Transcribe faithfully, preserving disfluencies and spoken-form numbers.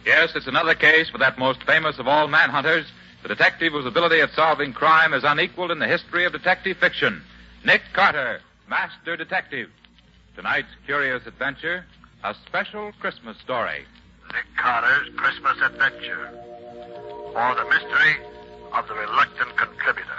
Yes, it's another case for that most famous of all manhunters, the detective whose ability at solving crime is unequaled in the history of detective fiction, Nick Carter, Master Detective. Tonight's curious adventure, a special Christmas story. Nick Carter's Christmas Adventure, or the mystery of the reluctant contributor.